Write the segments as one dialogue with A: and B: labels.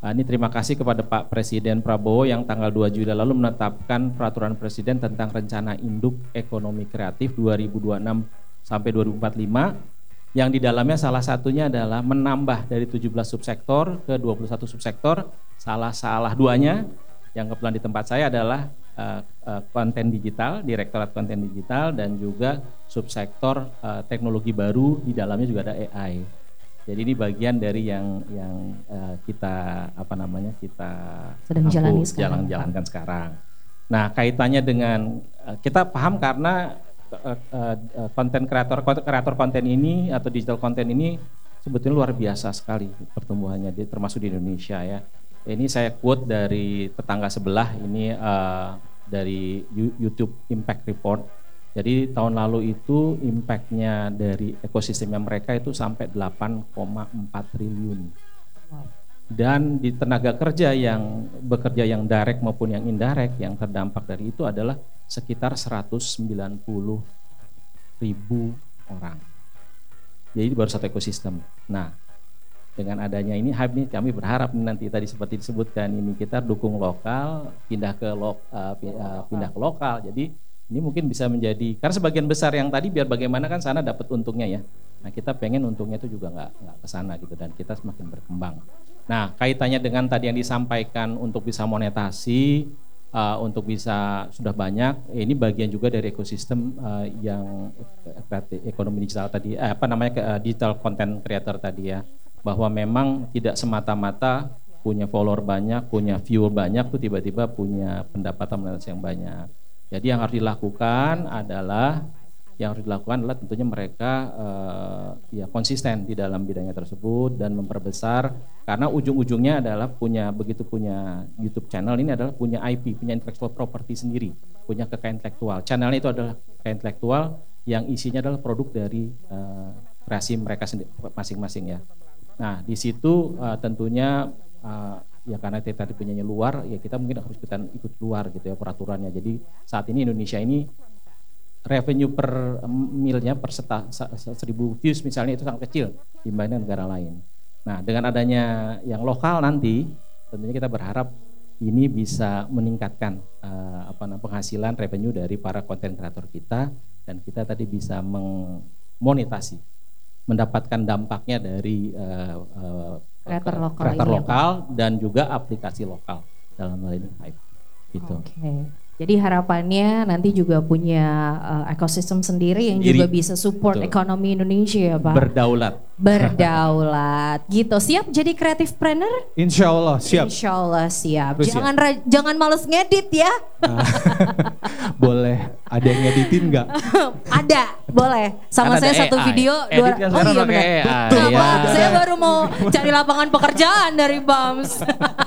A: Ini terima kasih kepada Pak Presiden Prabowo yang tanggal 2 Juli lalu menetapkan peraturan Presiden tentang rencana induk ekonomi kreatif 2026 sampai 2045 yang di dalamnya salah satunya adalah menambah dari 17 subsektor ke 21 subsektor. Salah duanya yang kebetulan di tempat saya adalah konten digital, Direktorat Konten Digital, dan juga subsektor teknologi baru, di dalamnya juga ada AI. Jadi ini bagian dari yang kita kita
B: sedang
A: jalankan sekarang. Nah, kaitannya dengan kita paham karena konten kreator konten ini atau digital konten ini sebetulnya luar biasa sekali pertumbuhannya, termasuk di Indonesia ya. Ini saya quote dari tetangga sebelah, ini dari YouTube Impact Report. Jadi tahun lalu itu impactnya dari ekosistemnya mereka itu sampai 8,4 triliun. Dan di tenaga kerja yang bekerja yang direct maupun yang indirect yang terdampak dari itu adalah sekitar 190.000 orang. Jadi baru satu ekosistem. Nah, dengan adanya ini hype nih, kami berharap nanti tadi seperti disebutkan ini kita dukung lokal, pindah ke lokal. Jadi ini mungkin bisa menjadi, karena sebagian besar yang tadi biar bagaimana kan sana dapat untungnya ya. Nah kita pengen untungnya itu juga nggak ke sana gitu, dan kita semakin berkembang. Nah kaitannya dengan tadi yang disampaikan untuk bisa monetasi, untuk bisa sudah banyak, ini bagian juga dari ekosistem yang ekonomi digital tadi, digital content creator tadi ya. Bahwa memang tidak semata-mata punya follower banyak, punya viewer banyak tuh tiba-tiba punya pendapatan yang banyak. Jadi yang harus dilakukan adalah tentunya mereka konsisten di dalam bidangnya tersebut dan memperbesar, karena ujung-ujungnya adalah punya YouTube channel ini adalah punya IP, punya intellectual property sendiri, punya kekayaan intelektual. Channelnya itu adalah kekayaan intelektual yang isinya adalah produk dari kreasi mereka sendiri masing-masing ya. Nah di situ tentunya ya karena kita tadi punyanya luar, ya kita mungkin harus ikut luar gitu ya peraturannya. Jadi saat ini Indonesia ini revenue per milnya per 1.000 views misalnya itu sangat kecil dibanding negara lain. Nah dengan adanya yang lokal nanti tentunya kita berharap ini bisa meningkatkan penghasilan revenue dari para konten kreator kita, dan kita tadi bisa mengmonetasi, mendapatkan dampaknya dari
B: kreator
A: lokal dan juga aplikasi lokal dalam hal ini Hype gitu.
B: Oke. Jadi harapannya nanti juga punya ekosistem sendiri yang juga bisa support ekonomi Indonesia ya Pak. Berdaulat gitu. Siap jadi creative planner?
C: Insya Allah siap.
B: Insya Allah siap. Jangan males ngedit ya.
C: Boleh, ada yang ngeditin nggak?
B: Ada, boleh. Sama saya satu
A: AI.
B: video.
A: Oh iya benar.
B: Betul, Pak. Saya baru mau cari lapangan pekerjaan dari BAMS.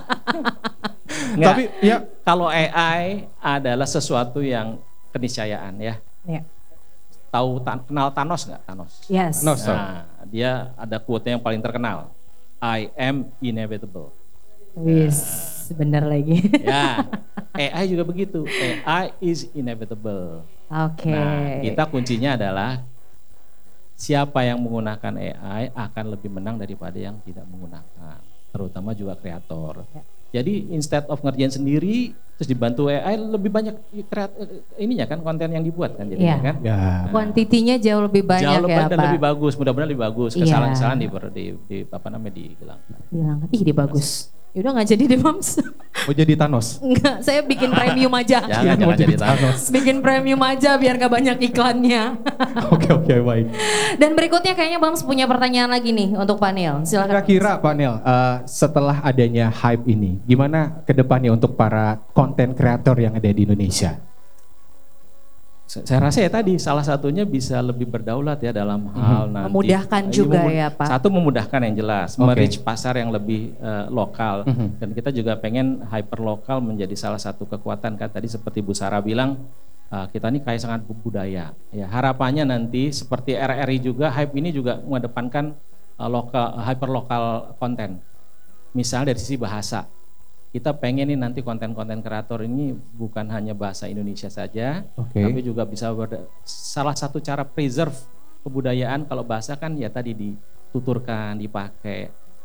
A: Tapi ya kalau AI adalah sesuatu yang keniscayaan ya. Kenal Thanos nggak? Thanos.
B: Yes.
A: Nah, dia ada quote yang paling terkenal. I am inevitable.
B: Wis, benar lagi.
A: Ya, AI juga begitu. AI is inevitable.
B: Oke.
A: Nah, kita kuncinya adalah siapa yang menggunakan AI akan lebih menang daripada yang tidak menggunakan, terutama juga kreator. Jadi instead of ngerjain sendiri terus dibantu AI, lebih banyak ininya kan konten yang dibuat kan jadinya kan.
B: Ya. Kuantitinya jauh lebih banyak
A: jauh
B: ya
A: dan
B: Pak.
A: lebih bagus, mudah-mudahan lebih bagus. Kesalahan-kesalahan dihilangkan.
B: Ih bagus. Yaudah nggak jadi deh Mams.
C: Mau jadi Thanos?
B: Enggak, saya bikin premium aja.
A: Jangan jadi Thanos.
B: Bikin premium aja biar gak banyak iklannya.
C: Oke, baik.
B: Dan berikutnya kayaknya Mams punya pertanyaan lagi nih untuk Pak Nel. Silakan.
C: Kira-kira Pak Nel, setelah adanya hype ini, gimana ke depannya untuk para konten kreator yang ada di Indonesia?
A: Saya rasa ya tadi salah satunya bisa lebih berdaulat ya dalam hal nanti.
B: Memudahkan juga ya Pak.
A: Satu memudahkan yang jelas, merich pasar yang lebih lokal. Dan kita juga pengen hyper lokal menjadi salah satu kekuatan kan tadi seperti Bu Sarah bilang, kita ini kaya sangat budaya. Ya harapannya nanti seperti RRI juga hype ini juga mengedepankan hyper lokal konten. Misalnya dari sisi bahasa. Kita pengen nih nanti konten-konten kreator ini bukan hanya bahasa Indonesia saja, tapi juga bisa salah satu cara preserve kebudayaan kalau bahasa kan ya tadi dituturkan, dipakai.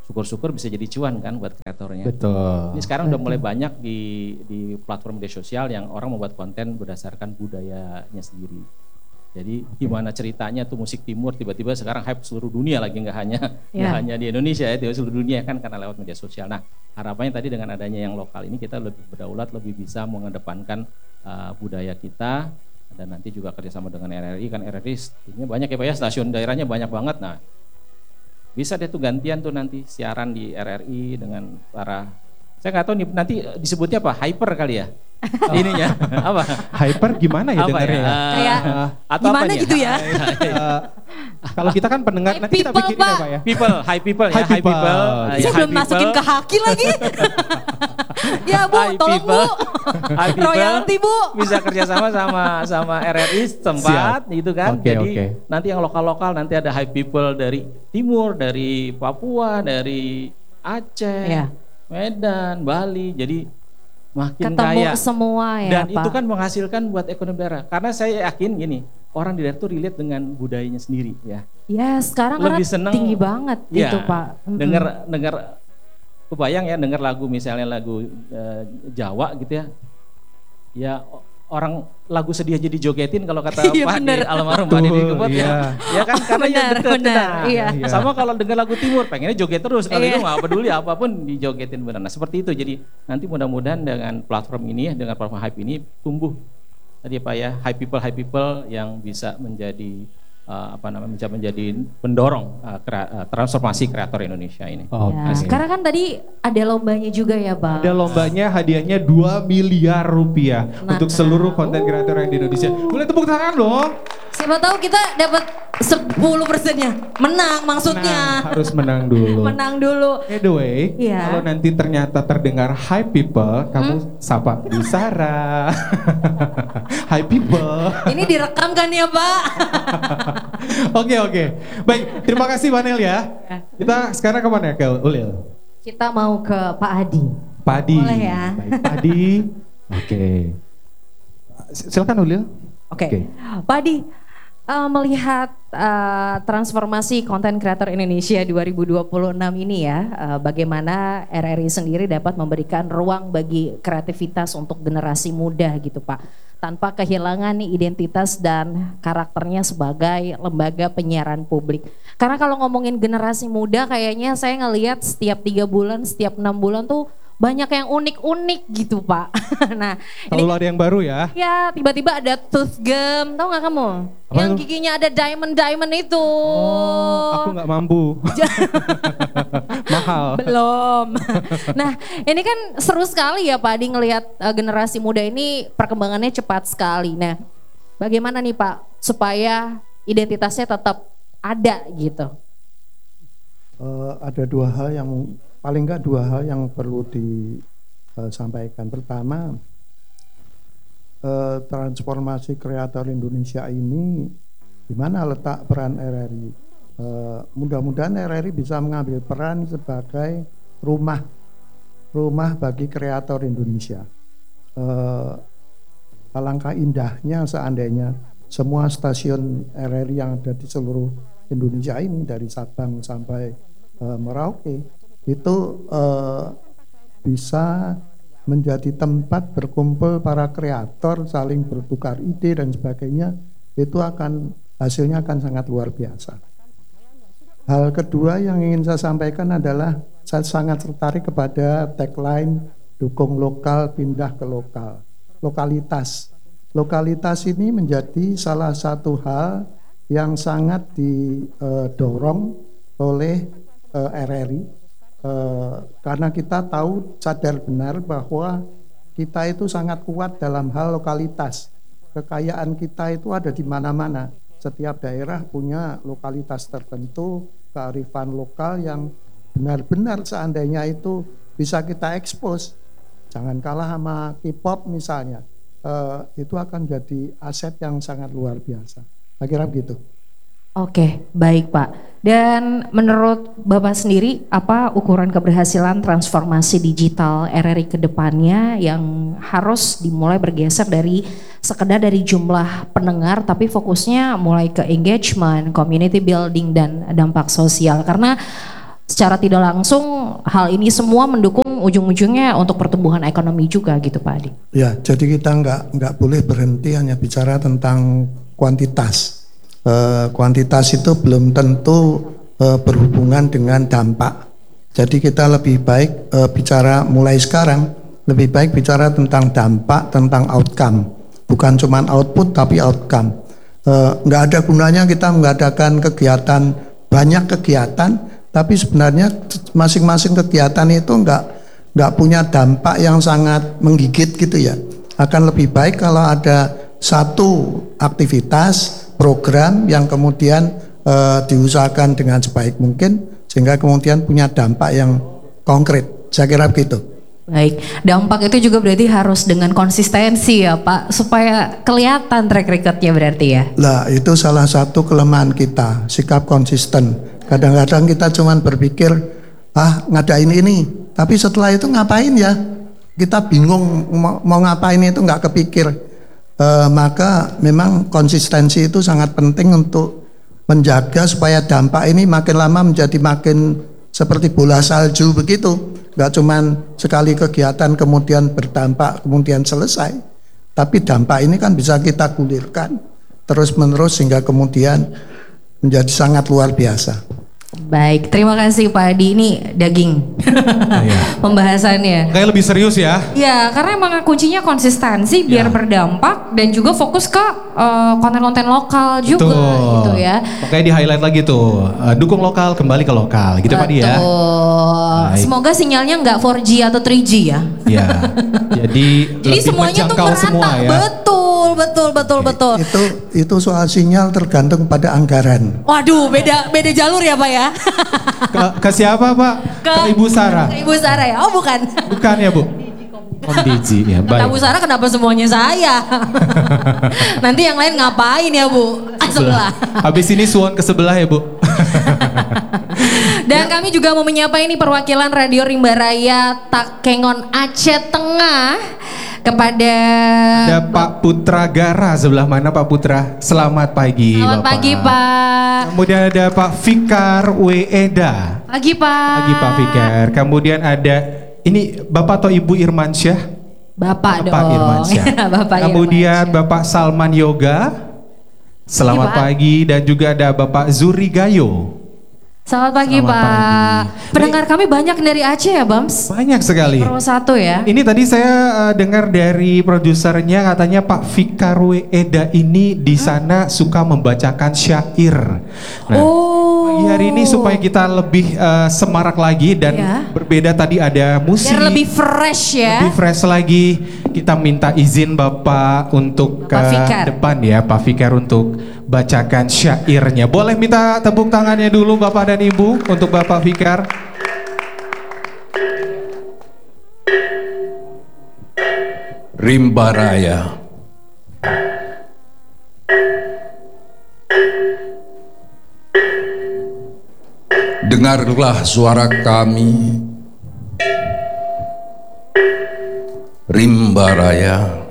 A: syukur-syukur bisa jadi cuan kan buat kreatornya.
C: Betul.
A: Ini sekarang udah mulai banyak di platform media sosial yang orang membuat konten berdasarkan budayanya sendiri. Jadi gimana ceritanya tuh musik timur tiba-tiba sekarang hype seluruh dunia lagi, nggak hanya di Indonesia ya, seluruh dunia kan karena lewat media sosial. Nah harapannya tadi dengan adanya yang lokal ini kita lebih berdaulat, lebih bisa mengedepankan budaya kita, dan nanti juga kerjasama dengan RRI, kan RRI ini banyak ya Pak ya, stasiun daerahnya banyak banget. Nah bisa deh tuh gantian tuh nanti siaran di RRI dengan para, saya nggak tahu nih nanti disebutnya apa, hyper kali ya. Ininya apa?
C: Hyper gimana ya dengarnya?
A: Ya?
B: Kayak
A: atau
B: gimana
A: apa
B: gitu ya?
C: Kalau kita kan pendengar, nanti kita bikin ya Pak ya.
A: High people ya, high people.
B: Saya belum masukin ke haki lagi. Ya Bu, tolong Bu. Royalty Bu.
A: Bisa kerjasama sama RRI setempat gitu kan. Jadi nanti yang lokal-lokal nanti ada high people dari timur, dari Papua, dari Aceh, Medan, Bali. Jadi makin
B: ketemu
A: kaya
B: semua ya
A: dan
B: Pak.
A: itu kan menghasilkan buat ekonomi daerah, karena saya yakin gini, orang di daerah itu relate dengan budayanya sendiri ya. Ya sekarang lebih seneng, tinggi banget ya, gitu Pak. Dengar kebayang ya, dengar lagu misalnya lagu Jawa gitu ya, ya orang lagu sedih aja dijogetin kalau kata Pak di almarhum Pak Didi Kempot ya kan, karena ya benar. Sama kalau dengar lagu timur pengennya joget terus, kalau itu nggak peduli apapun dijogetin benar. Nah seperti itu, jadi nanti mudah-mudahan dengan platform ini ya, dengan platform Hype ini tumbuh tadi Pak ya, high people yang bisa menjadi bisa menjadi pendorong transformasi kreator Indonesia ini. Sekarang kan tadi ada lombanya juga ya Bang.
C: Ada lombanya, hadiahnya 2 miliar rupiah untuk seluruh konten kreator yang di Indonesia. Boleh tepuk tangan dong.
B: Siapa tahu kita dapat 10%-nya. Menang maksudnya.
C: Nah, harus menang dulu.
B: Menang dulu.
C: By the way, kalau nanti ternyata terdengar high people, kamu sapa Bu Sarah. High people.
B: Ini direkam kan ya Pak?
C: Oke. Baik, terima kasih Panel ya. Kita sekarang kemana ya, ke Ulil?
B: Kita mau ke Pak Adi.
C: Pak Adi.
B: Boleh ya.
C: Baik, Pak Adi. Oke. Silakan Ulil.
B: Oke. Pak Adi, melihat transformasi konten kreator Indonesia 2026 ini ya, bagaimana RRI sendiri dapat memberikan ruang bagi kreativitas untuk generasi muda gitu Pak, tanpa kehilangan nih identitas dan karakternya sebagai lembaga penyiaran publik. Karena kalau ngomongin generasi muda kayaknya saya ngelihat setiap 3 bulan, setiap 6 bulan tuh banyak yang unik-unik gitu Pak. Nah,
C: selalu ada yang baru ya?
B: Ya, tiba-tiba ada tooth gum, tahu nggak kamu?
C: Apa
B: yang
C: itu?
B: giginya ada diamond itu.
C: Oh, aku nggak mampu. Mahal.
B: Belum. Nah, ini kan seru sekali ya Pak Adi ngelihat generasi muda ini perkembangannya cepat sekali. Nah, bagaimana nih Pak supaya identitasnya tetap ada gitu?
D: Ada paling nggak dua hal yang perlu disampaikan. Pertama, transformasi kreator Indonesia ini di mana letak peran RRI. Mudah-mudahan RRI bisa mengambil peran sebagai rumah bagi kreator Indonesia. Alangkah indahnya seandainya semua stasiun RRI yang ada di seluruh Indonesia ini dari Sabang sampai Merauke itu bisa menjadi tempat berkumpul para kreator, saling bertukar ide dan sebagainya. Itu hasilnya akan sangat luar biasa. Hal kedua yang ingin saya sampaikan adalah saya sangat tertarik kepada tagline dukung lokal pindah ke lokal. Lokalitas ini menjadi salah satu hal yang sangat didorong oleh RRI. Karena kita tahu, sadar benar bahwa kita itu sangat kuat dalam hal lokalitas. Kekayaan kita itu ada di mana-mana. Setiap daerah punya lokalitas tertentu, kearifan lokal yang benar-benar seandainya itu bisa kita ekspos. Jangan kalah sama K-pop misalnya. Itu akan jadi aset yang sangat luar biasa. Saya kira begitu.
B: Oke, baik Pak. Dan menurut Bapak sendiri, apa ukuran keberhasilan transformasi digital RRI ke depannya yang harus dimulai bergeser dari sekedar dari jumlah pendengar, tapi fokusnya mulai ke engagement, community building, dan dampak sosial. Karena secara tidak langsung hal ini semua mendukung ujung-ujungnya untuk pertumbuhan ekonomi juga gitu Pak Adi.
D: Ya, jadi kita nggak boleh berhenti hanya bicara tentang kuantitas. Kuantitas itu belum tentu berhubungan dengan dampak. Jadi kita lebih baik bicara mulai sekarang, lebih baik bicara tentang dampak, tentang outcome. Bukan cuma output tapi outcome. Nggak ada gunanya kita mengadakan kegiatan, banyak kegiatan, tapi sebenarnya masing-masing kegiatan itu nggak punya dampak yang sangat menggigit gitu ya. Akan lebih baik kalau ada satu aktivitas, program yang kemudian diusahakan dengan sebaik mungkin sehingga kemudian punya dampak yang konkret. Saya kira begitu.
B: Baik, dampak itu juga berarti harus dengan konsistensi ya Pak, supaya kelihatan track recordnya berarti ya.
D: Lah itu salah satu kelemahan kita, sikap konsisten. Kadang-kadang kita cuman berpikir, ngadain ini, tapi setelah itu ngapain ya? Kita bingung mau ngapain itu nggak kepikir. Maka memang konsistensi itu sangat penting untuk menjaga supaya dampak ini makin lama menjadi makin seperti bola salju begitu. Nggak cuman sekali kegiatan kemudian berdampak kemudian selesai, tapi dampak ini kan bisa kita gulirkan terus menerus sehingga kemudian menjadi sangat luar biasa.
B: Baik, terima kasih Pak Adi, ini daging pembahasannya.
C: Kayak lebih serius ya.
B: Ya, karena emang kuncinya konsistensi biar berdampak dan juga fokus ke konten-konten lokal juga gitu ya.
C: Makanya di highlight lagi tuh, dukung lokal kembali ke lokal gitu Pak Di ya.
B: Semoga sinyalnya nggak 4G atau 3G ya.
C: Ya, jadi
B: semuanya tuh merata,
C: semua ya.
B: Betul.
D: Itu soal sinyal tergantung pada anggaran.
B: Waduh, beda jalur ya Pak ya.
C: Ke siapa Pak? Ke Ibu Sarah.
B: Ke Ibu Sarah ya? Oh bukan.
C: Bukan ya Bu? Kondisi ya, baik.
B: Kata Bu Sarah kenapa semuanya saya? Nanti yang lain ngapain ya Bu? Sebelah.
C: Habis ini suon ke sebelah ya Bu.
B: Dan kami juga mau menyapa ini perwakilan Radio Rimba Raya Takengon Aceh Tengah kepada
C: ada Pak Putra Gara sebelah mana Pak Putra? Selamat pagi.
B: Selamat
C: Bapak.
B: pagi Pak.
C: Kemudian ada Pak Fikar Weeda.
B: Pagi Pak.
C: Pagi Pak Fikar. Kemudian ada ini Bapak atau Ibu Irmansyah?
B: Bapak dong.
C: Irmansyah.
B: Bapak
C: Kemudian
B: Irmansyah.
C: Bapak Salman Yoga. Selamat pagi. Dan juga ada Bapak Zuri Gayo.
B: Selamat pagi Pak. Pendengar kami banyak dari Aceh ya Bams?
C: Banyak sekali.
B: Pro 1 ya.
C: Ini tadi saya dengar dari produsernya katanya Pak Fikar Weeda ini di sana suka membacakan syair. Nah, pagi hari ini supaya kita lebih semarak lagi dan berbeda tadi ada musik.
B: Biar lebih fresh ya.
C: Lebih fresh lagi. Kita minta izin Bapak untuk ke depan ya Pak Fikar untuk bacakan syairnya. Boleh minta tepuk tangannya dulu Bapak dan Ibu untuk Bapak Fikar.
E: Rimba Raya. Dengarlah suara kami, Rimba Raya.